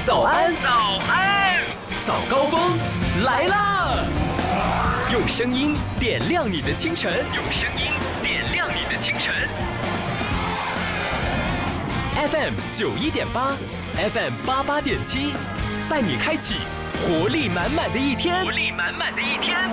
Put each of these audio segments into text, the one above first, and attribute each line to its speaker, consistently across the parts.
Speaker 1: 早安，早安，早高峰来啦！用声音点亮你的清晨，用声音点亮你的清晨。FM 91.8 ，FM 88.7，带你开启活力满满的一天。活力满满的一天。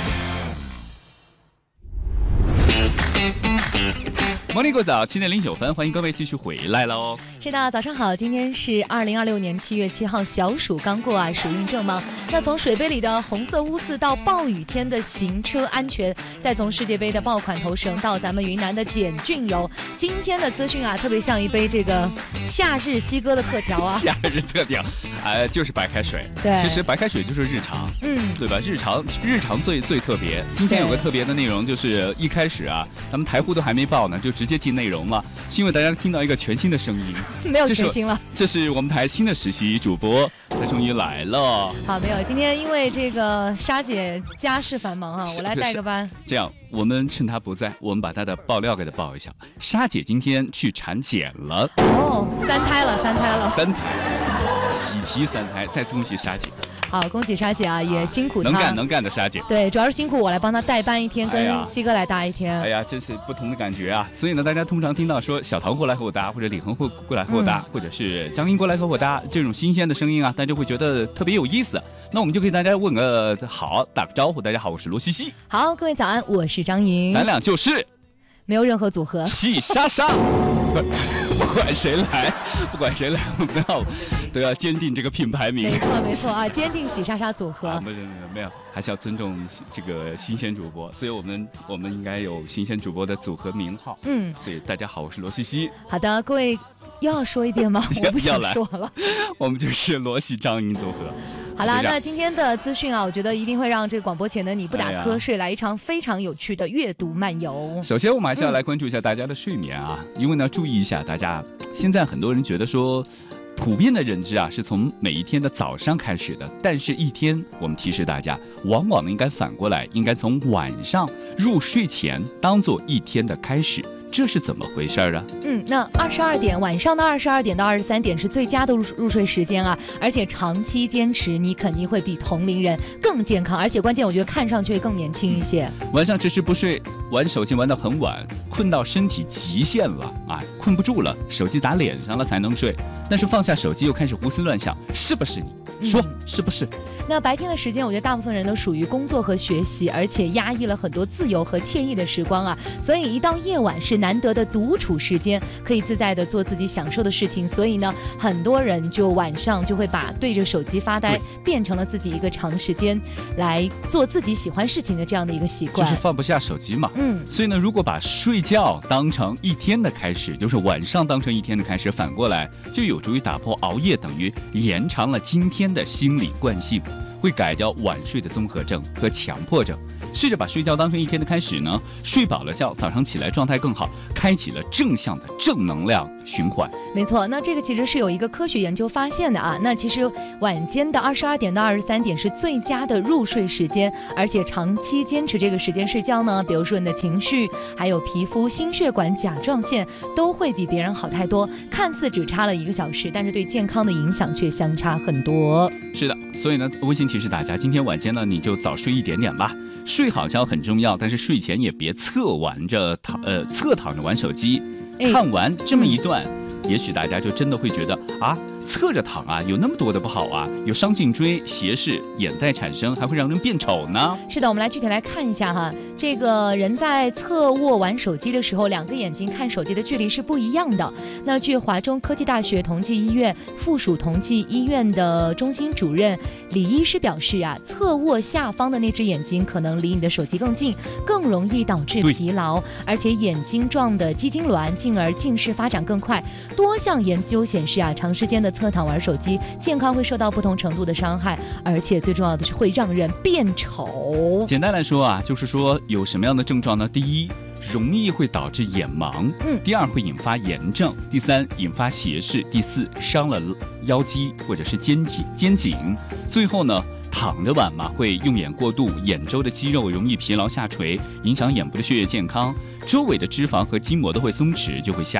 Speaker 2: Morning 过早，7点09分，欢迎各位继续回来喽。
Speaker 3: 是的，早上好，今天是2026年7月7号，小暑刚过啊，暑运正忙。那从水杯里的红色污渍到暴雨天的行车安全，再从世界杯的爆款头绳到咱们云南的碱菌油，今天的资讯啊，特别像一杯这个夏日西哥的特调啊。
Speaker 2: 夏日特调，就是白开水。
Speaker 3: 对，
Speaker 2: 其实白开水就是日常，对吧？日常最特别。今天有个特别的内容，就是一开始啊，咱们台呼都还没报呢，就直接进内容了，是因为大家听到一个全新的声音。
Speaker 3: 没有全新了，
Speaker 2: 这是我们台新的实习主播，他终于来了。
Speaker 3: 好，没有，今天因为这个莎姐家事繁忙啊，我来带个班。
Speaker 2: 这样，我们趁她不在，我们把她的爆料给她报一下。莎姐今天去产检了。
Speaker 3: 哦，三胎了，
Speaker 2: 喜提3胎，再次恭喜莎姐。
Speaker 3: 好，恭喜莎姐啊，也辛苦她，
Speaker 2: 能干的莎姐。
Speaker 3: 对，主要是辛苦我来帮她代班一天，跟西哥来搭一天。
Speaker 2: 哎呀，真是不同的感觉啊！所以呢，大家通常听到说小唐过来和我搭，或者李恒过来和我搭，或者是张英过来和我搭，这种新鲜的声音啊，大家会觉得特别有意思。那我们就给大家问个好，打个招呼。大家好，我是罗西西。
Speaker 3: 好，各位早安，我是张莹。
Speaker 2: 咱俩就是
Speaker 3: 没有任何组合，
Speaker 2: 喜莎莎。不管谁来，我们都要坚定这个品牌名。
Speaker 3: 没错啊，坚定喜莎莎组合。
Speaker 2: 没有，还是要尊重这个新鲜主播，所以我们应该有新鲜主播的组合名号。所以大家好，我是罗西西。
Speaker 3: 好的，各位又要说一遍吗？我不想说了。
Speaker 2: 我们就是罗西张莹组合。
Speaker 3: 好啦，那今天的资讯啊，我觉得一定会让这个广播前的你不打瞌睡，来一场非常有趣的阅读漫游。
Speaker 2: 首先，我们还是要来关注一下大家的睡眠啊，因为呢，注意一下，大家现在很多人觉得说，普遍的认知啊，是从每一天的早上开始的，但是一天，我们提示大家，往往应该反过来，应该从晚上入睡前当做一天的开始。这是怎么回事啊？
Speaker 3: 那22点，晚上的22点到23点是最佳的入睡时间啊，而且长期坚持，你肯定会比同龄人更健康，而且关键我觉得看上去会更年轻一些。
Speaker 2: 晚上迟迟不睡，玩手机玩到很晚，困到身体极限了啊，困不住了，手机砸脸上了才能睡，但是放下手机又开始胡思乱想，是不是你？说是不是？
Speaker 3: 那白天的时间，我觉得大部分人都属于工作和学习，而且压抑了很多自由和惬意的时光啊。所以一到夜晚是难得的独处时间，可以自在的做自己享受的事情。所以呢，很多人就晚上就会把对着手机发呆变成了自己一个长时间来做自己喜欢事情的这样的一个习惯，
Speaker 2: 就是放不下手机嘛。所以呢，如果把睡觉当成一天的开始，就是晚上当成一天的开始，反过来就有助于打破熬夜等于延长了今天的心理惯性，会改掉晚睡的综合症和强迫症。试着把睡觉当成一天的开始呢，睡饱了觉，早上起来状态更好，开启了正向的正能量循环。
Speaker 3: 没错，那这个其实是有一个科学研究发现的啊。那其实晚间的22点到23点是最佳的入睡时间，而且长期坚持这个时间睡觉呢，比如说你的情绪、还有皮肤、心血管、甲状腺都会比别人好太多。看似只差了1个小时，但是对健康的影响却相差很多。
Speaker 2: 是的，所以呢，温馨提示大家，今天晚间呢，你就早睡一点点吧。睡好觉很重要，但是睡前也别侧躺着玩手机。看完这么一段，也许大家就真的会觉得啊，侧着躺啊，有那么多的不好啊，有伤颈椎、斜视、眼袋产生，还会让人变丑呢。
Speaker 3: 是的，我们来具体来看一下哈，这个人在侧卧玩手机的时候，2个眼睛看手机的距离是不一样的。那据华中科技大学同济医院附属同济医院的中心主任李医师表示啊，侧卧下方的那只眼睛可能离你的手机更近，更容易导致疲劳，而且眼睛状的肌痉挛，进而近视发展更快。多项研究显示啊，长时间的侧躺玩手机，健康会受到不同程度的伤害，而且最重要的是会让人变丑。
Speaker 2: 简单来说啊，就是说有什么样的症状呢？第一，容易会导致眼盲，第二会引发炎症，第三引发斜视，第四伤了腰肌或者是肩颈，最后呢，躺着玩嘛，会用眼过度，眼周的肌肉容易疲劳下垂，影响眼部的血液健康，周围的脂肪和筋膜都会松弛，就会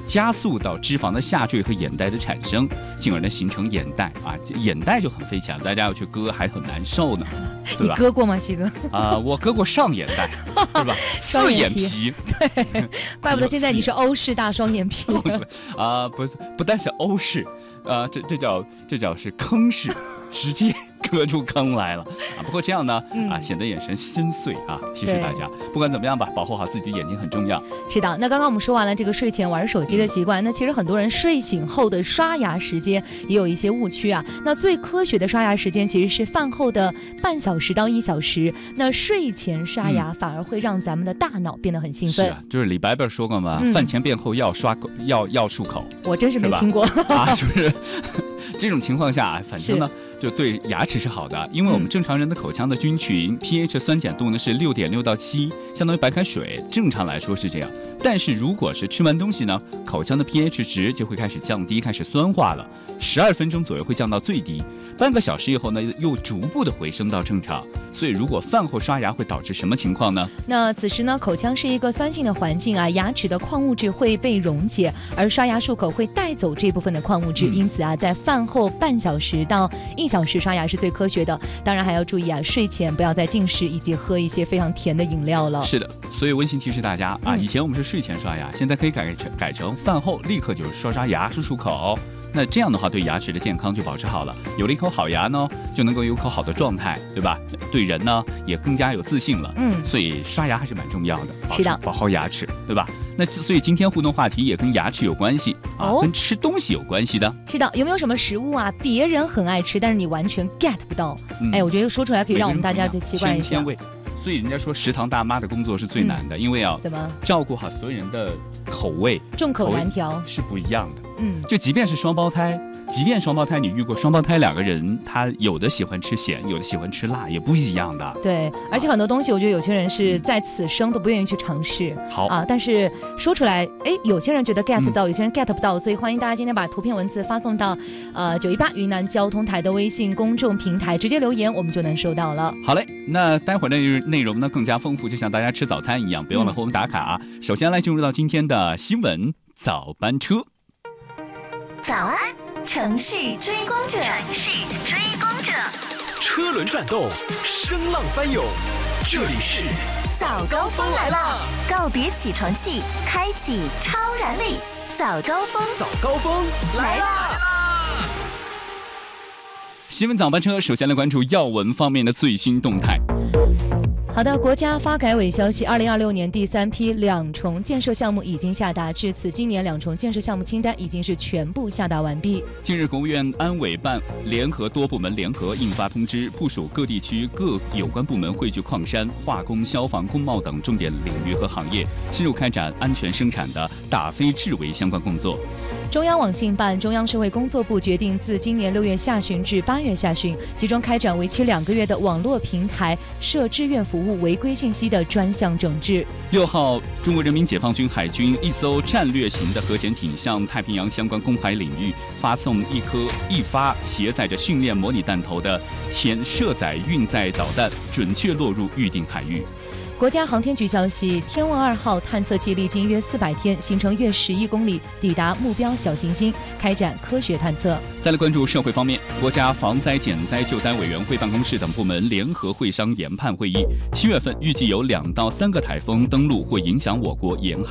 Speaker 2: 加速到脂肪的下坠和眼袋的产生，进而呢形成眼袋啊，眼袋就很费钱，大家要去割还很难受呢，对吧？
Speaker 3: 你割过吗，西哥？
Speaker 2: 我割过上眼袋，对吧？4眼皮，
Speaker 3: 对，怪不得现在你是欧式大双眼皮。
Speaker 2: 不但是欧式，这叫是坑式，直接割出坑来了啊！不过这样呢，显得眼神深邃啊，提示大家，不管怎么样吧，保护好自己的眼睛很重要。
Speaker 3: 是的，那刚刚我们说完了这个睡前玩手机的习惯，那其实很多人睡醒后的刷牙时间也有一些误区啊。那最科学的刷牙时间其实是饭后的半小时到1小时，那睡前刷牙反而会让咱们的大脑变得很兴奋。
Speaker 2: 是啊，就是李白不是说过吗？饭前便后要漱口。
Speaker 3: 我真是没听过
Speaker 2: 啊，就是这种情况下，反正呢，就对牙齿是好的，因为我们正常人的口腔的菌群 pH 酸碱度呢是6.6到7，相当于白开水，正常来说是这样。但是如果是吃完东西呢，口腔的 pH 值就会开始降低，开始酸化了，12分钟左右会降到最低，半个小时以后呢又逐步的回升到正常。所以如果饭后刷牙会导致什么情况呢？那
Speaker 3: 此时呢，口腔是一个酸性的环境啊，牙齿的矿物质会被溶解，而刷牙漱口会带走这部分的矿物质，因此啊，在饭后半小时到1小时刷牙是最科学的。当然还要注意啊，睡前不要再进食以及喝一些非常甜的饮料了。
Speaker 2: 是的，所以温馨提示大家啊，以前我们是睡前刷牙，现在可以改成饭后立刻就是刷牙漱口。那这样的话，对牙齿的健康就保持好了。有了一口好牙呢，就能够有口好的状态，对吧？对人呢也更加有自信了。所以刷牙还是蛮重要的。
Speaker 3: 是的，
Speaker 2: 保好牙齿，对吧？那所以今天互动话题也跟牙齿有关系啊，跟吃东西有关系的。
Speaker 3: 是的，有没有什么食物啊，别人很爱吃，但是你完全 get 不到？我觉得说出来可以让我们大家就奇怪一下。
Speaker 2: 所以人家说食堂大妈的工作是最难的，因为要照顾好所有人的口味，
Speaker 3: 众口难调
Speaker 2: 是不一样的。就即便是双胞胎，你遇过双胞胎2个人，他有的喜欢吃咸，有的喜欢吃辣，也不一样的。
Speaker 3: 对，而且很多东西我觉得有些人是在此生都不愿意去尝试。
Speaker 2: 好
Speaker 3: 啊，但是说出来，有些人觉得 get 到，有些人 get 不到，所以欢迎大家今天把图片文字发送到918云南交通台的微信公众平台，直接留言我们就能收到了。
Speaker 2: 好嘞，那待会儿的内容呢更加丰富，就像大家吃早餐一样，别忘了和我们打卡啊。首先来进入到今天的新闻早班车。
Speaker 4: 早安，城市追光者，
Speaker 1: 车轮转动，声浪翻涌，这里是
Speaker 4: 早高峰来了，告别起床气，开启超燃力，早高峰来啦！
Speaker 2: 新闻早班车首先来关注要闻方面的最新动态。
Speaker 3: 好的，国家发改委消息，2026年第3批两重建设项目已经下达，至此今年两重建设项目清单已经是全部下达完毕。
Speaker 2: 近日，国务院安委办联合多部门联合印发通知，部署各地区各有关部门汇聚矿山、化工、消防、工贸等重点领域和行业，深入开展安全生产的打非治为相关工作。
Speaker 3: 中央网信办、中央社会工作部决定，自今年6月下旬至8月下旬，集中开展为期2个月的网络平台涉志愿服务违规信息的专项整治。
Speaker 2: 6号，中国人民解放军海军一艘战略型的核潜艇向太平洋相关公海领域发送一发携载着训练模拟弹头的潜射载运载导弹，准确落入预定海域。
Speaker 3: 国家航天局消息，天问2号探测器历经约400天，行程约11公里，抵达目标小行星，开展科学探测。
Speaker 2: 再来关注社会方面，国家防灾减灾救灾委员会办公室等部门联合会商研判会议，7月份预计有2到3个台风登陆或影响我国沿海。